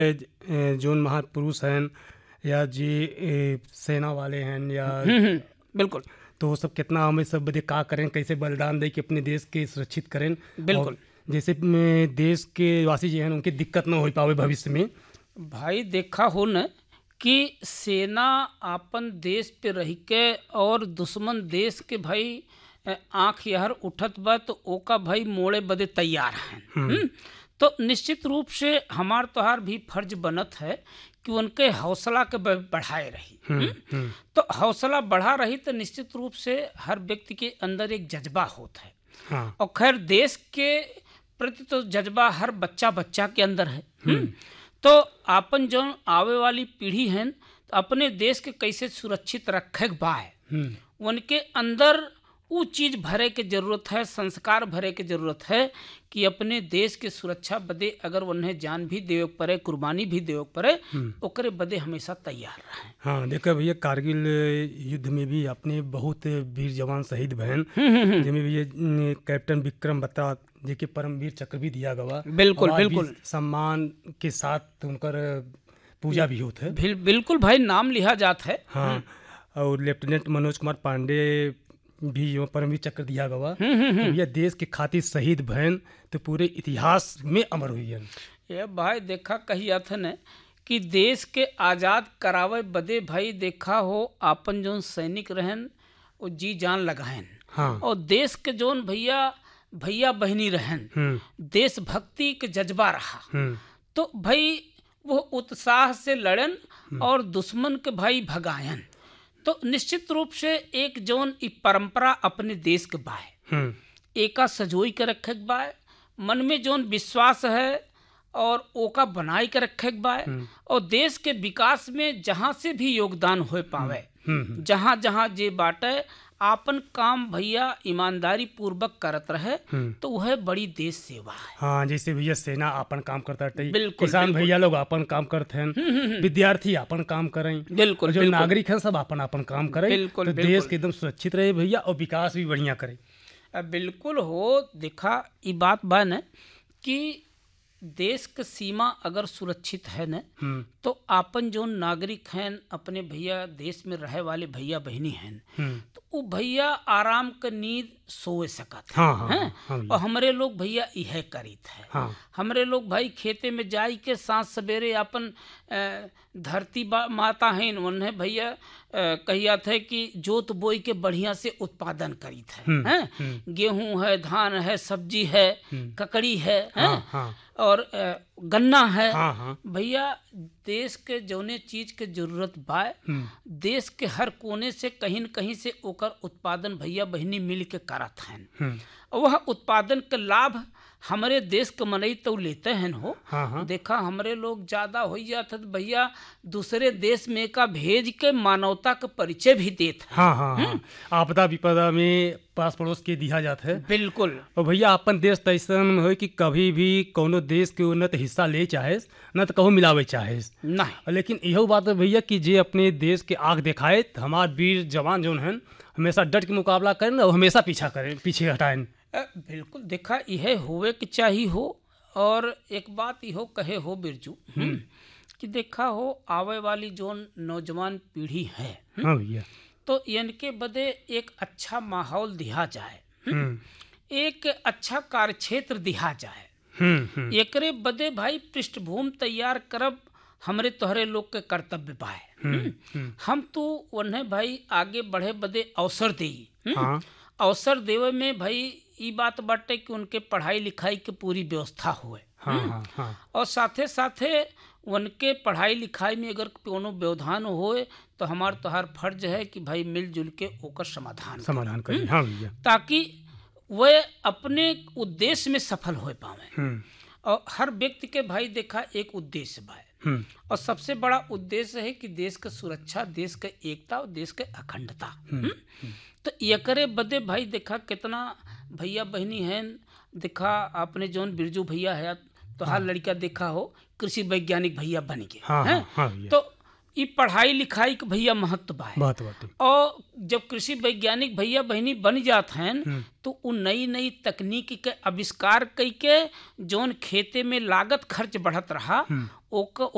Zone महापुरुष हैं या जी सेना वाले हैं या बिल्कुल। तो वो सब कितना हमें सब बदे का करें, कैसे बलिदान दे कि अपने देश के सुरक्षित करें। बिल्कुल। और जैसे देश के वासी जो हैं उनकी दिक्कत ना हो पावे भविष्य में। भाई देखा हो न कि सेना आपन देश पे रह के और दुश्मन देश के भाई आँख यहर उठत बा तो ओका भाई मोड़े बदे तैयार हैं। तो निश्चित रूप से हमार तोहार भी फर्ज बनत है कि उनके हौसला के बढ़ाए रही। तो हौसला बढ़ा रही तो निश्चित रूप से हर व्यक्ति के अंदर एक जज्बा होता है। हाँ। और खैर देश के प्रति तो जज्बा हर बच्चा बच्चा के अंदर है। तो आपन जो आवे वाली पीढ़ी है तो अपने देश के कैसे सुरक्षित रखे के बा है उनके अंदर वो चीज़ भरे के जरूरत है, संस्कार भरे के जरूरत है कि अपने देश के सुरक्षा बदे अगर उन्हें जान भी देवे पड़े, कुर्बानी भी देवे पड़े, ओकरे बदे हमेशा तैयार रहे। हाँ देखो भैया, कारगिल युद्ध में भी अपने बहुत वीर जवान शहीद बहन जिनमें भी ये कैप्टन विक्रम बत्रा जी के परमवीर चक्र भी दिया गवा। बिल्कुल बिल्कुल। सम्मान के साथ उनकर पूजा भी होता है। बिल्कुल भाई, नाम लिया जाता है। हाँ। और लेफ्टिनेंट मनोज कुमार पांडे भी जो परमवीर चक्र दिया गवा। ये देश के खातिर शहीद बहन तो पूरे इतिहास में अमर हुई है। ये भाई देखा कही था न कि देश के आज़ाद करावे बदे भाई देखा हो आपन जो सैनिक रहन वो जी जान लगाएन। हाँ। और देश के जोन भैया बहनी रहन, देशभक्ति के जज्बा रहा तो भाई वो उत्साह से लड़न और दुश्मन के भाई भगायन। तो निश्चित रूप से एक जोन ई परंपरा अपने देश के बाय एका सजोई के रखे के बाय, मन में जोन विश्वास है और ओका बनाई के रखे के बाय, और देश के विकास में जहाँ से भी योगदान हो पावे, जहाँ जहाँ जे बाटे आपन काम भैया ईमानदारी पूर्वक करत रहे तो वह बड़ी देश सेवा है। हाँ, जैसे भैया सेना अपन काम करता है, बिल्कुल, किसान भैया लोग अपन काम करते हैं, विद्यार्थी अपन काम करें, बिल्कुल, जो नागरिक हैं सब अपन अपन काम करें। बिल्कुल, तो देश के एकदम सुरक्षित रहे भैया और विकास भी बढ़िया करे। बिल्कुल हो। देखा ये बात बा न कि देश की सीमा अगर सुरक्षित है न तो आपन जो नागरिक हैं अपने भैया देश में रहे वाले भैया बहनी हैं तो वो भैया आराम का नींद सोए सकत हैं। और हमरे लोग भैया यह करीत है। हाँ। हमरे लोग भाई खेते में जाई के सांझ सवेरे अपन धरती माता हैं उन्हें भैया कहिया थे कि जोत बोई के बढ़िया से उत्पादन करीत है। गेहूं है, धान है, सब्जी है, ककड़ी है, और गन्ना है। भैया देश के जौने चीज के जरूरत बा देश के हर कोने से कहीं न कहीं से ओकर उत्पादन भैया बहनी मिल के करत हैं। वह उत्पादन के लाभ हमारे देश के मनई तो लेते हैं हो। देखा हमरे लोग ज्यादा हो जाते तो भैया दूसरे देश में का भेज के मानवता का परिचय भी देते हैं। आपदा विपदा में पास पड़ोस के दिया जाता है। बिल्कुल। और भैया अपन देश तो ऐसा हो कि कभी भी कोनो देश के न तो हिस्सा ले चाहे न तो कहूँ मिलावे चाहे नहीं, लेकिन यही बात है भैया कि जे अपने देश के आग दिखाए हमारे वीर जवान जो हैं हमेशा डट के मुकाबला करें और हमेशा पीछे हटाएं। बिल्कुल। देखा यह होवे के चाहिए हो। और एक बात यो कहे हो बिरजू कि देखा हो आवे वाली जो नौजवान पीढ़ी है भैया तो इनके बदे एक अच्छा माहौल दिया जाए, एक अच्छा कार्यक्षेत्र दिया जाए। एकरे बदे भाई पृष्ठभूमि तैयार करब हमरे तोहरे लोग के कर्तव्य बाए। हम तो उन्हें भाई आगे बढ़े बदे अवसर देई। अवसर देवे में भाई ये बात बाटे कि उनके पढ़ाई लिखाई के पूरी व्यवस्था हुए। और साथे साथे उनके पढ़ाई लिखाई में अगर कोनो व्यवधान होए तो हमार तोहार फर्ज है कि भाई मिलजुल के ओकर समाधान करें। ताकि वह अपने उद्देश्य में सफल हो पावे। और हर व्यक्ति के भाई देखा एक उद्देश्य बा और सबसे बड़ा उद्देश्य है कि देश का सुरक्षा, देश का एकता और देश का अखंडता। तो एकरे बदे भाई देखा कितना भैया बहनी हैं। देखा आपने जौन बिरजू भैया है तो हर लड़का देखा हो कृषि वैज्ञानिक भैया बन गए। तो ये पढ़ाई लिखाई के भैया महत्व बा। और जब कृषि वैज्ञानिक भैया बहनी बन जाते हैं तो उन नई नई तकनीक के आविष्कार कई के जौन खेते में लागत खर्च बढ़त रहा